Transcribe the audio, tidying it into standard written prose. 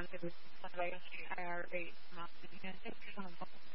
San Diego State IRA Mountain. And thanks for coming.